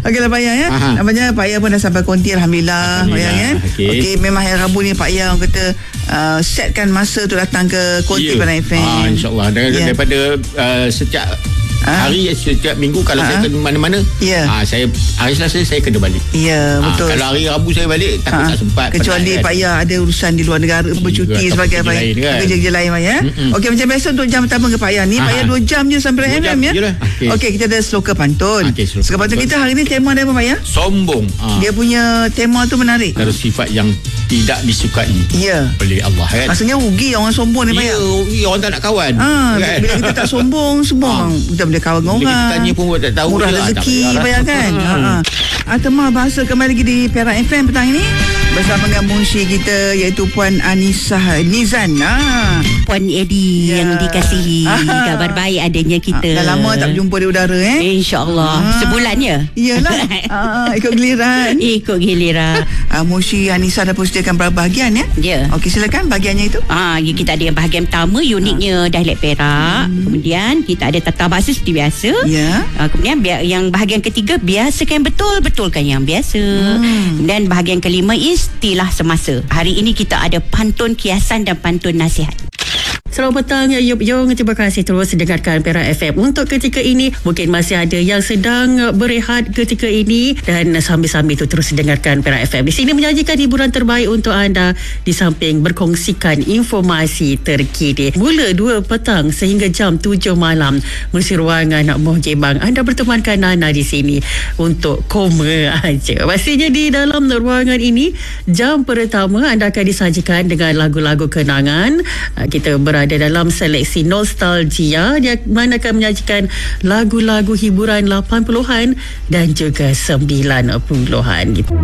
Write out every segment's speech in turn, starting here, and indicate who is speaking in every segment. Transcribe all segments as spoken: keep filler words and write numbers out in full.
Speaker 1: Okeylah Pak Ayah ya. Aha. Namanya Pak Ayah pun dah sampai konti, Alhamdulillah. Pak Ayah kan. Okey, okay, memang hari Rabu ni Pak Ayah orang kata uh, setkan masa tu datang ke konti Pandan F M.
Speaker 2: Ah, InsyaAllah. Dar- yeah. Daripada uh, setiap Ha? hari setiap minggu kalau ha? saya ke mana-mana, ya. ha, saya hari Selasa saya kena balik.
Speaker 1: Ya, betul.
Speaker 2: Ha, kalau hari Rabu saya balik takut ha? tak sempat.
Speaker 1: Kecuali Pak Ayah ada urusan di luar negara, hmm, bercuti sebagai Pak Ayah. Kerja-kerja lain Pak Ayah. Okey, macam biasa untuk jam pertama ke Pak Ayah ni, ha? Pak Ayah dua jam je sampai F M ya. Okey, okay, kita ada sloka pantun. Okay, sloka pantun kita hari ni tema dia apa Pak Ayah?
Speaker 2: Sombong. Ha.
Speaker 1: Dia punya tema tu menarik.
Speaker 2: Ada sifat yang tidak disukai,
Speaker 1: ya,
Speaker 2: oleh Allah kan.
Speaker 1: Maksudnya rugi orang sombong ni Pak Ayah.
Speaker 2: Ya, rugi orang tak nak kawan.
Speaker 1: Ha, kan? Bila kita tak sombong, semua kita boleh kawan dengan orang.
Speaker 2: Tanya pun tak tahu.
Speaker 1: Murah rezeki bayar kan. Ha ah. Atemah bahasa kembali lagi di Perak F M petang ini bersama dengan munshi kita iaitu Puan Anisah Nizan. Ha.
Speaker 3: Puan Edi, ya, yang dikasihi. Ha. Kabar baik adanya kita.
Speaker 1: Ha. Dah lama tak berjumpa di udara eh.
Speaker 3: InsyaAllah. Ha. Sebulan ya.
Speaker 1: Iyalah. Ha. Ikut giliran.
Speaker 3: Ikut giliran.
Speaker 1: Ha. Munshi Anisah dah persediakan berapa bahagian ya?
Speaker 3: Ya.
Speaker 1: Okey, silakan bahagiannya itu.
Speaker 3: Ah, ha, kita ada yang bahagian pertama uniknya ha. dialek Perak. Hmm. Kemudian kita ada tata bahasa seperti biasa.
Speaker 1: Ya.
Speaker 3: Uh, kemudian yang bahagian ketiga biasakan betul-betulkan yang biasa. Hmm. Dan bahagian kelima istilah semasa. Hari ini kita ada pantun kiasan dan pantun nasihat.
Speaker 4: Selamat petang ya Yup Yong. Terima kasih terus dengarkan Perak F M. Untuk ketika ini mungkin masih ada yang sedang berehat ketika ini, dan sambil-sambil itu terus dengarkan Perak F M. Di sini menyajikan hiburan terbaik untuk anda di samping berkongsikan informasi terkini. Mula dua petang sehingga jam tujuh malam mesti ruangan nak mohjebang. Anda bertemankan Nana di sini untuk koma aja. Pastinya di dalam ruangan ini jam pertama anda akan disajikan dengan lagu-lagu kenangan. Kita berada ada dalam seleksi nostalgia yang mana akan menyajikan lagu-lagu hiburan lapan puluhan dan juga sembilan puluhan gitu.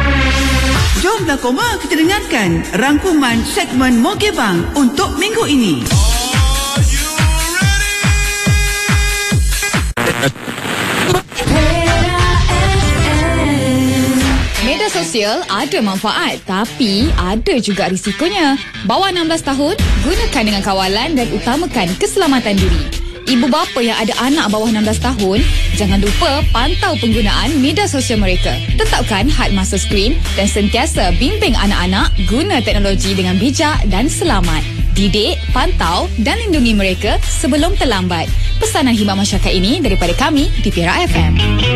Speaker 1: Jomlah koma kita dengarkan rangkuman segmen Mohjebang untuk minggu ini.
Speaker 5: Media sosial ada manfaat, tapi ada juga risikonya. Bawah enam belas tahun, gunakan dengan kawalan dan utamakan keselamatan diri. Ibu bapa yang ada anak bawah enam belas tahun, jangan lupa pantau penggunaan media sosial mereka. Tetapkan had masa skrin dan sentiasa bimbing anak-anak guna teknologi dengan bijak dan selamat. Didik, pantau dan lindungi mereka sebelum terlambat. Pesanan himbau masyarakat ini daripada kami di Perak F M.